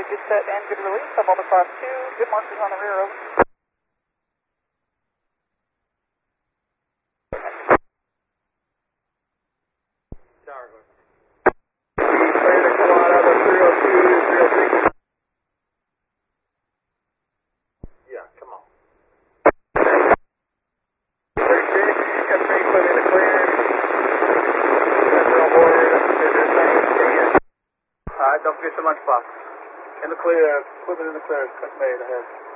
good set and good release. Up Alpha Class 2, good markers on the rear, over. Tower going. Ready to come on out of 302, 303. Yeah, come on. 36, got 3 foot in the clear. Got no board, Alright, don't forget the lunchbox. In the clear, equipment in the clear, cut made ahead.